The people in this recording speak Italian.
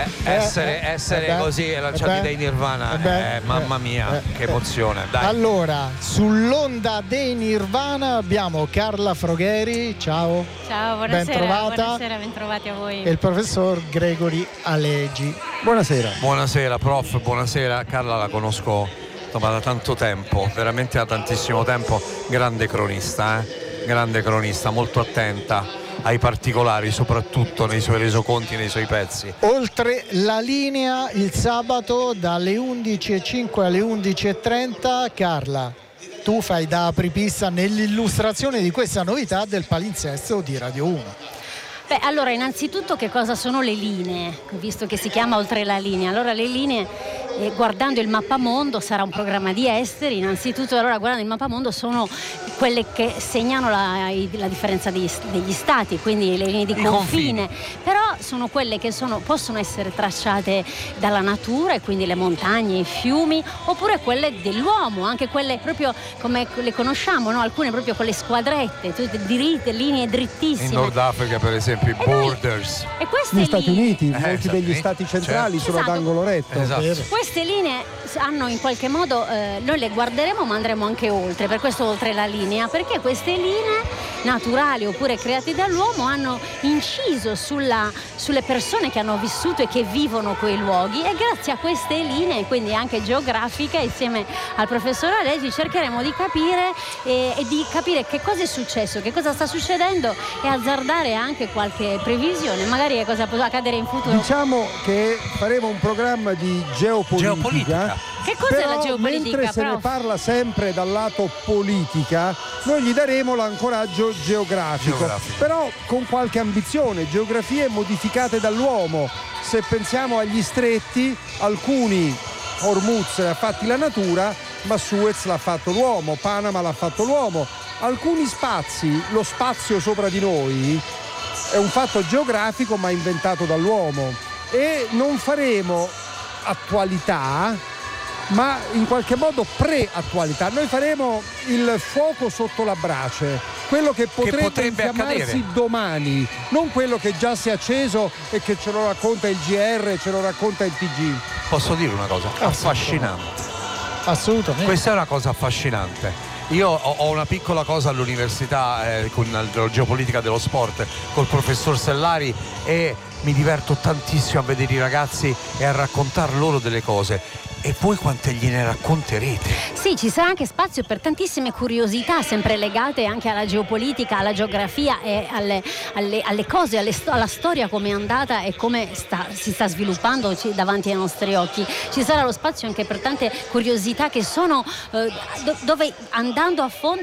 essere così lanciati dai Nirvana, mamma mia, che emozione. Dai. Allora, sull'onda dei Nirvana abbiamo Carla Frogheri, ciao. Ciao, buonasera. Bentrovata. Buonasera, bentrovati a voi. E il professor Gregory Alegi. Buonasera. Buonasera prof, buonasera. Carla la conosco da tanto tempo, veramente da tantissimo tempo, grande cronista, molto attenta ai particolari, soprattutto nei suoi resoconti, nei suoi pezzi. Oltre la linea il sabato dalle 11:05 alle 11:30, Carla, tu fai da apripista nell'illustrazione di questa novità del palinsesto di Radio 1. Beh, allora innanzitutto che cosa sono le linee, visto che si chiama Oltre la linea. Allora le linee, guardando il mappamondo, sarà un programma di esteri, innanzitutto allora guardando il mappamondo sono quelle che segnano la differenza degli stati, quindi le linee di confine, però sono quelle che possono essere tracciate dalla natura, e quindi le montagne, i fiumi, oppure quelle dell'uomo, anche quelle proprio come le conosciamo, no? Alcune proprio con le squadrette, tutte dritte, linee drittissime. In Nord Africa per esempio i borders. E queste negli Stati Uniti, molti degli Uniti, stati centrali sono esatto. ad angolo retto. Esatto. Queste linee hanno in qualche modo, noi le guarderemo ma andremo anche oltre, per questo oltre la linea, perché queste linee naturali oppure create dall'uomo hanno inciso sulle persone che hanno vissuto e che vivono quei luoghi, e grazie a queste linee, quindi anche geografiche, insieme al professor Alegi cercheremo di capire e di capire che cosa è successo, che cosa sta succedendo, e azzardare anche qualche previsione, magari cosa potrà accadere in futuro. Diciamo che faremo un programma di geopolitica. Che cos'è però, la geopolitica? mentre se ne parla sempre dal lato politica, noi gli daremo l'ancoraggio geografico, però con qualche ambizione, geografie modificate dall'uomo. Se pensiamo agli stretti, alcuni Hormuz l'ha fatti la natura, ma Suez l'ha fatto l'uomo, Panama l'ha fatto l'uomo. Alcuni spazi, lo spazio sopra di noi è un fatto geografico ma inventato dall'uomo, e non faremo attualità ma in qualche modo pre-attualità. Noi faremo il fuoco sotto la brace, quello che potrebbe infiammarsi accadere domani, non quello che già si è acceso e che ce lo racconta il GR, ce lo racconta il TG. Posso dire una cosa? Affascinante. Assolutamente. Questa è una cosa affascinante. Io ho una piccola cosa all'università con la geopolitica dello sport col professor Sellari, e mi diverto tantissimo a vedere i ragazzi e a raccontar loro delle cose. E voi quante gliene racconterete? Sì, ci sarà anche spazio per tantissime curiosità, sempre legate anche alla geopolitica, alla geografia e alle cose, alla storia, come è andata e come si sta sviluppando davanti ai nostri occhi. Ci sarà lo spazio anche per tante curiosità che sono dove, andando a fondo,